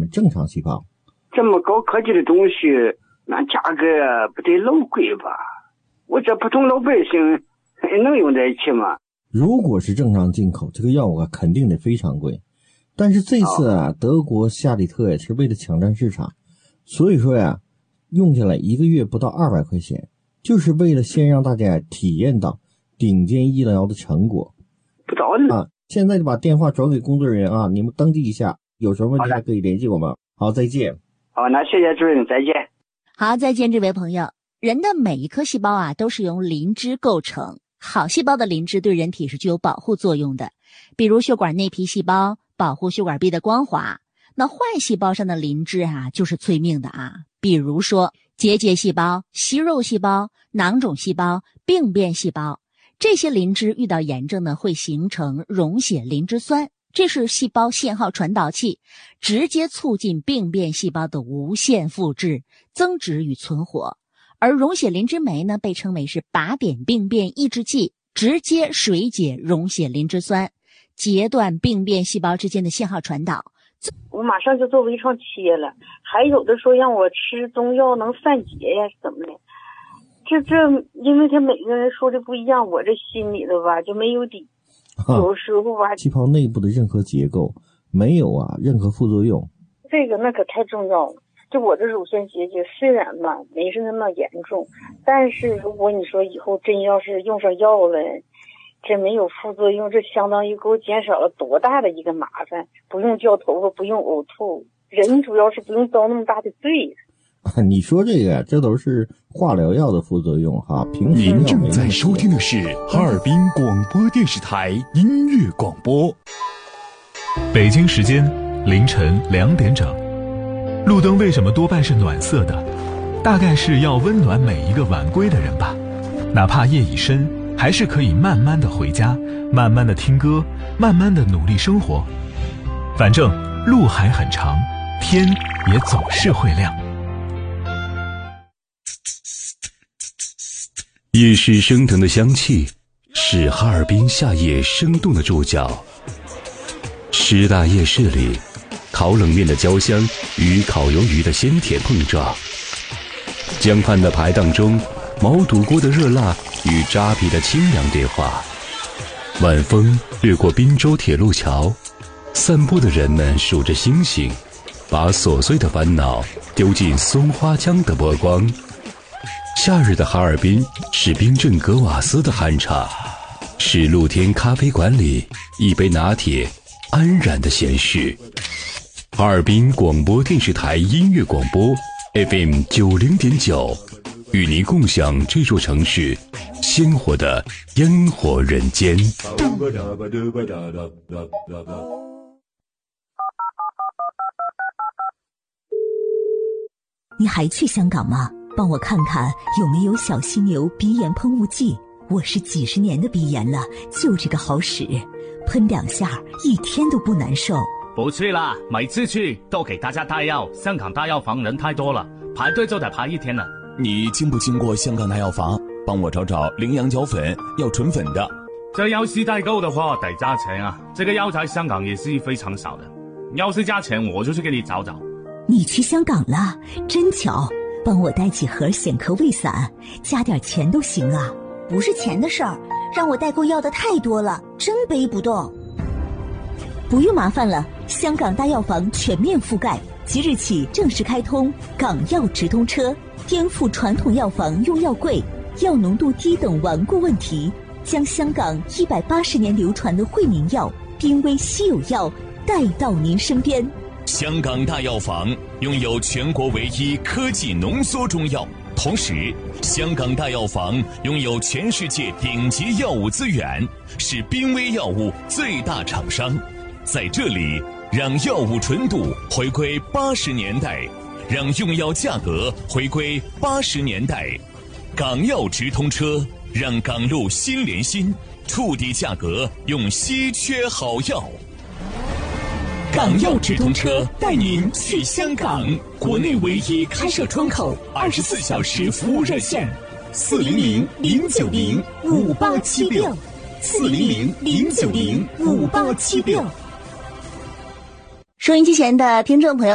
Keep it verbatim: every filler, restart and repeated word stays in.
的正常细胞。 这么高科技的东西，那价格不得老贵吧？我这普通老百姓能用得起吗？ 如果是正常进口，这个药物啊肯定得非常贵。但是这次啊，德国夏利特也是为了抢占市场，所以说呀，用下来一个月不到二百块钱，就是为了先让大家体验到顶尖医疗的成果。 不着了啊！现在就把电话转给工作人员啊，你们登记一下，有什么问题还可以联系我们。好，再见。 好，那谢谢主任，再见。 好，再见，这位朋友。人的每一颗细胞啊，都是由磷脂构成。好细胞的磷脂对人体是具有保护作用的，比如血管内皮细胞保护血管壁的光滑。那坏细胞上的磷脂啊，就是催命的啊，比如说结节细胞、息肉细胞、囊肿细胞、病变细胞。这些磷脂遇到炎症呢，会形成溶血磷脂酸，这是细胞信号传导器，直接促进病变细胞的无限复制、增殖与存活。而溶血磷脂酶呢，被称为是靶点病变抑制剂，直接水解溶血磷脂酸，截断病变细胞之间的信号传导。 我马上就做微创切了，还有的说让我吃中药能散结呀，怎么的？这这，因为他每个人说的不一样，我这心里头吧就没有底。有时候吧， 细胞内部的任何结构没有啊任何副作用， 这个那可太重要了。就我的乳腺结节虽然吧没是那么严重，但是如果你说以后真要是用上药了，这没有副作用，这相当于给我减少了多大的一个麻烦，不用掉头发，不用呕吐，人主要是不用遭那么大的罪。 你说这个这都是化疗药的副作用哈。平时您正在收听的是哈尔滨广播电视台音乐广播。 北京时间凌晨两点整。路灯为什么多半是暖色的？大概是要温暖每一个晚归的人吧。哪怕夜已深，还是可以慢慢的回家，慢慢的听歌，慢慢的努力生活。反正路还很长，天也总是会亮。 夜市升腾的香气是哈尔滨夏夜生动的注脚。师大夜市里，烤冷面的焦香与烤鱿鱼的鲜甜碰撞，江畔的排档中，毛肚锅的热辣与扎啤的清凉对话。晚风掠过滨州铁路桥，散步的人们数着星星，把琐碎的烦恼丢进松花江的波光。夏日的哈尔滨是冰镇格瓦斯的酣畅，是露天咖啡馆里一杯拿铁安然的闲适。哈尔滨广播电视台音乐广播 F M 九零点九，与您共享这座城市鲜活的烟火人间。 你还去香港吗？帮我看看有没有小犀牛鼻炎喷雾剂，我是几十年的鼻炎了，就这个好使，喷两下一天都不难受。 不去啦，每次去都给大家带药，香港大药房人太多了，排队就得排一天了。 你经不经过香港大药房？帮我找找羚羊角粉，要纯粉的。 这要是代购的话得加钱啊，这个药在香港也是非常少的，要是加钱我就去给你找找。 你去香港了，真巧，帮我带几盒显科胃散，加点钱都行啊。 不是钱的事儿，让我代购要的太多了，真背不动。 不用麻烦了，香港大药房全面覆盖，即日起正式开通港药直通车，颠覆传统药房用药贵、药浓度低等顽固问题，将香港一百八十年流传的惠民药、濒危稀有药带到您身边。 香港大药房拥有全国唯一科技浓缩中药，同时香港大药房拥有全世界顶级药物资源，是濒危药物最大厂商。在这里，让药物纯度回归八十年代，让用药价格回归八十年代。港药直通车，让港路心连心，触底价格用稀缺好药。港药直通车带您去香港，国内唯一开设窗口，二十四小时服务热线：四零零零九零五八七六，四零零零九零五八七六。 收音机前的听众朋友。